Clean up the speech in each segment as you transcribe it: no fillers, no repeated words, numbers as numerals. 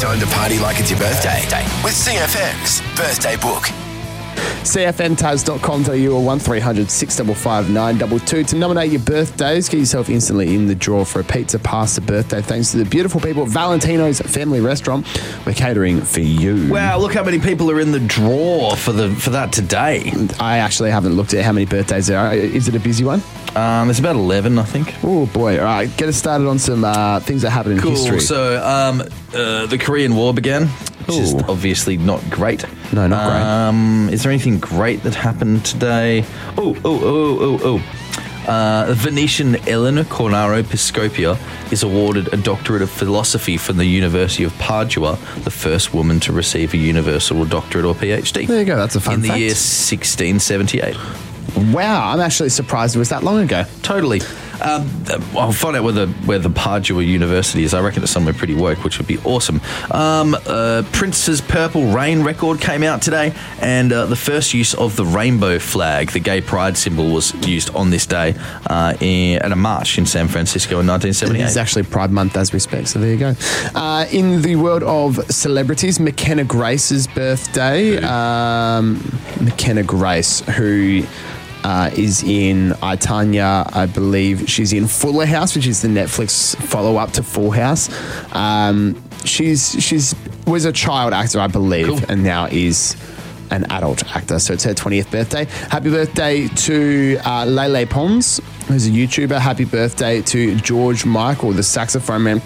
Time to party like it's your birthday with CFM's Birthday Book. CFMTaz.com.au or 1300 655 922 to nominate your birthdays. Get yourself instantly in the draw for a pizza pasta birthday thanks to the beautiful people at Valentino's Family Restaurant. We're catering for you. Wow, look how many people are in the draw for that today. I actually haven't looked at how many birthdays there are. Is it a busy one? There's about 11, I think. Oh, boy. All right, get us started on some things that happened in history. So, the Korean War began, which is obviously not great. No, not great. Is there anything great that happened today? Venetian Elena Cornaro Piscopia is awarded a doctorate of philosophy from the University of Padua, the first woman to receive a universal doctorate or PhD. There you go, that's a fun fact. In the year 1678. Wow, I'm actually surprised it was that long ago. Totally. I'll find out where the Padua University is. I reckon it's somewhere pretty woke, which would be awesome. Prince's Purple Rain record came out today, and the first use of the rainbow flag, the gay pride symbol, was used on this day at a march in San Francisco in 1978. It's actually Pride Month as we speak, so there you go. In the world of celebrities, McKenna Grace's birthday. McKenna Grace, who... is in I, Tanya, I believe. She's in Fuller House, which is the Netflix follow-up to Full House. She's was a child actor, I believe, cool. And now is an adult actor. So it's her 20th birthday. Happy birthday to Lele Pons, who's a YouTuber. Happy birthday to George Michael, the saxophone man.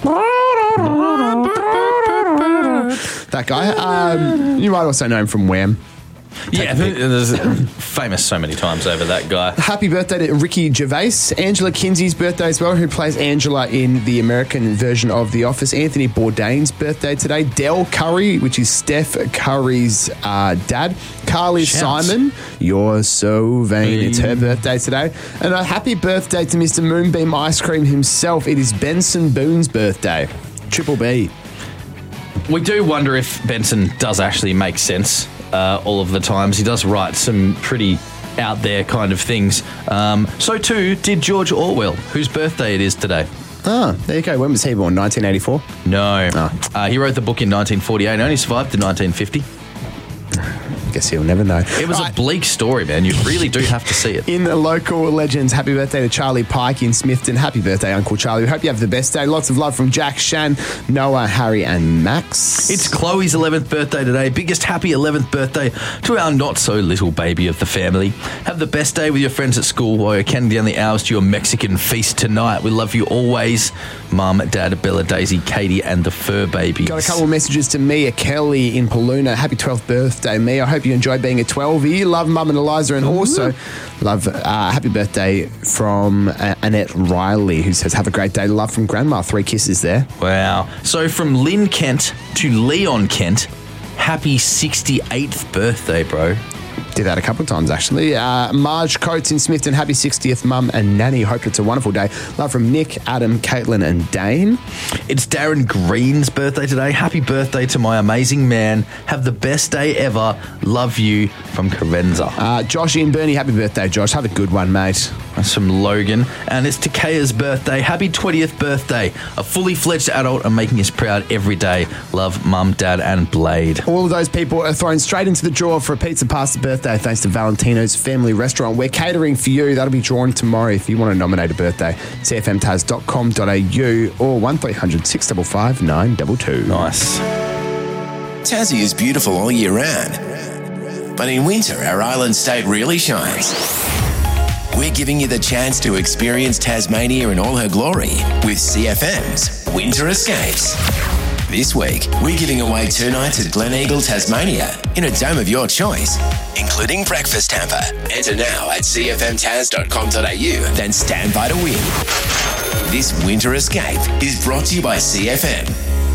That guy. You might also know him from Wham! Yeah, there's famous so many times over that guy. Happy birthday to Ricky Gervais. Angela Kinsey's birthday as well, who plays Angela in the American version of The Office. Anthony Bourdain's birthday today. Del Curry, which is Steph Curry's dad. Carly Simon, you're so vain. It's her birthday today. And a happy birthday to Mr. Moonbeam Ice Cream himself. It is Benson Boone's birthday. Triple B. We do wonder if Benson does actually make sense. All of the times. He does write some pretty out there kind of things. So too did George Orwell, whose birthday it is today. Ah, there you go. When was he born? 1984? No. Oh. He wrote the book in 1948 and only survived to 1950. Guess he'll never know. It was a bleak story, man. You really do have to see it. In the local legends, happy birthday to Charlie Pike in Smithton. Happy birthday, Uncle Charlie. We hope you have the best day. Lots of love from Jack, Shan, Noah, Harry and Max. It's Chloe's 11th birthday today. Biggest happy 11th birthday to our not-so-little baby of the family. Have the best day with your friends at school while you're counting down the hours to your Mexican feast tonight. We love you always. Mum, Dad, Bella, Daisy, Katie and the fur babies. Got a couple of messages to Mia Kelly in Paluna. Happy 12th birthday, Mia. I hope you enjoyed being a 12-year. Love Mum and Eliza, and also love happy birthday from Annette Riley, who says have a great day. Love from Grandma. 3 kisses there. Wow. So from Lynn Kent to Leon Kent, happy 68th birthday, bro. Did that a couple of times, actually. Marge Coates in Smithton, happy 60th, Mum and Nanny. Hope it's a wonderful day. Love from Nick, Adam, Caitlin and Dane. It's Darren Green's birthday today. Happy birthday to my amazing man. Have the best day ever. Love you from Carenza. Josh in Burnie, happy birthday, Josh. Have a good one, mate. That's from Logan. And it's Takaya's birthday. Happy 20th birthday. A fully fledged adult and making us proud every day. Love, Mum, Dad and Blade. All of those people are thrown straight into the draw for a pizza pasta birthday thanks to Valentino's Family Restaurant. We're catering for you. That'll be drawn tomorrow if you want to nominate a birthday. cfmtaz.com.au or 1300 655 922. Nice. Tassie is beautiful all year round, but in winter our island state really shines. We're giving you the chance to experience Tasmania in all her glory with CFM's Winter Escapes. This week, we're giving away 2 nights at Gleneagle, Tasmania, in a dome of your choice, including breakfast hamper. Enter now at cfmtaz.com.au, then stand by to win. This Winter Escape is brought to you by CFM.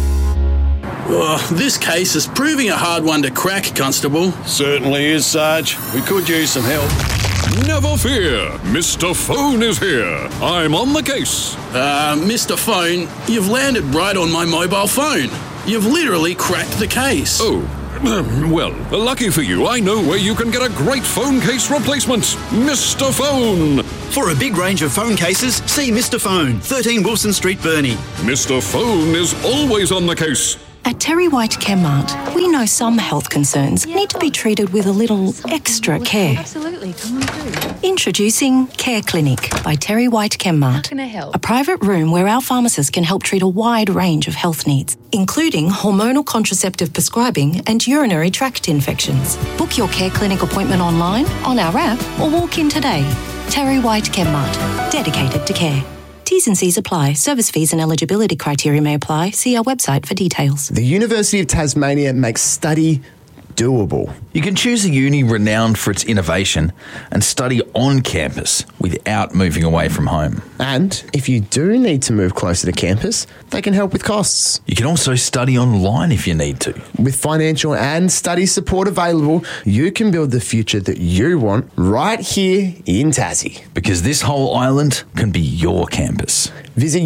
Oh, this case is proving a hard one to crack, Constable. Certainly is, Sarge. We could use some help. Never fear, Mr. Phone is here. I'm on the case. Mr. Phone, you've landed right on my mobile phone. You've literally cracked the case. Oh, well, lucky for you, I know where you can get a great phone case replacement. Mr. Phone. For a big range of phone cases, see Mr. Phone, 13 Wilson Street, Burnie. Mr. Phone is always on the case. At Terry White Chemmart, we know some health concerns need to be treated with a little extra care. Absolutely, come on through. Introducing Care Clinic by Terry White Chemmart. How can I help? A private room where our pharmacists can help treat a wide range of health needs, including hormonal contraceptive prescribing and urinary tract infections. Book your Care Clinic appointment online, on our app, or walk in today. Terry White Chemmart, dedicated to care. T's and C's apply. Service fees and eligibility criteria may apply. See our website for details. The University of Tasmania makes study doable. You can choose a uni renowned for its innovation and study on campus without moving away from home. And if you do need to move closer to campus, they can help with costs. You can also study online if you need to. With financial and study support available, you can build the future that you want right here in Tassie. Because this whole island can be your campus. Visit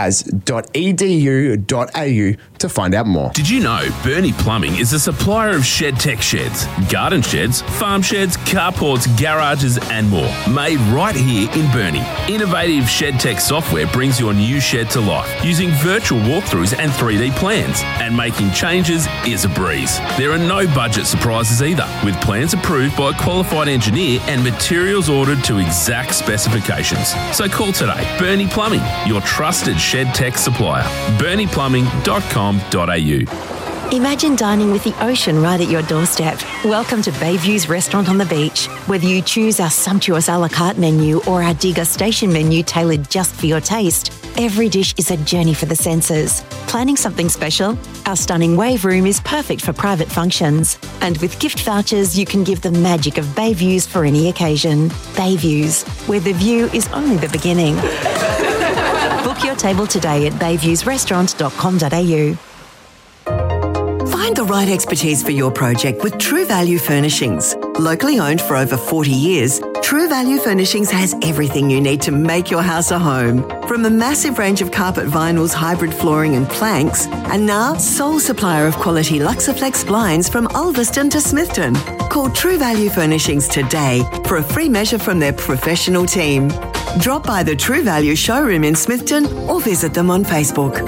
utas.edu.au to find out more. Did you know Bernie Plumbing is a supplier of shed tech sheds, garden sheds, farm sheds, carports, garages and more, made right here in Bernie. Innovative shed tech software brings your new shed to life using virtual walkthroughs and 3D plans, and making changes is a breeze. There are no budget surprises either, with plans approved by a qualified engineer and materials ordered to exact specifications. So call today. Bernie Plumbing, your trusted shed tech supplier. BerniePlumbing.com.au. Imagine dining with the ocean right at your doorstep. Welcome to Bayview's Restaurant on the Beach. Whether you choose our sumptuous a la carte menu or our degustation menu tailored just for your taste, every dish is a journey for the senses. Planning something special? Our stunning wave room is perfect for private functions. And with gift vouchers, you can give the magic of Bayviews for any occasion. Bayviews, where the view is only the beginning. Book your table today at bayviewsrestaurant.com.au. Find the right expertise for your project with True Value Furnishings. Locally owned for over 40 years, True Value Furnishings has everything you need to make your house a home. From a massive range of carpet vinyls, hybrid flooring and planks, and now sole supplier of quality Luxaflex blinds from Ulverston to Smithton. Call True Value Furnishings today for a free measure from their professional team. Drop by the True Value showroom in Smithton or visit them on Facebook.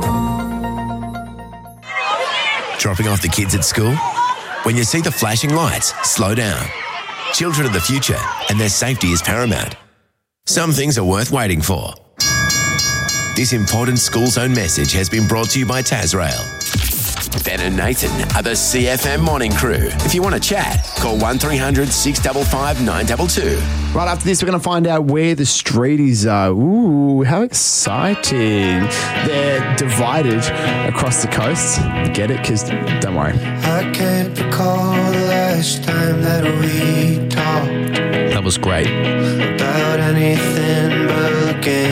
Dropping off the kids at school? When you see the flashing lights, slow down. Children are the future, and their safety is paramount. Some things are worth waiting for. This important school zone message has been brought to you by Tasrail. Ben and Nathan are the CFM morning crew. If you want to chat, call 1300 655 922. Right after this, we're going to find out where the streeties are. Ooh, how exciting. They're divided across the coast. Get it? Because don't worry. I can't recall the last time that we talked. That was great. About anything but looking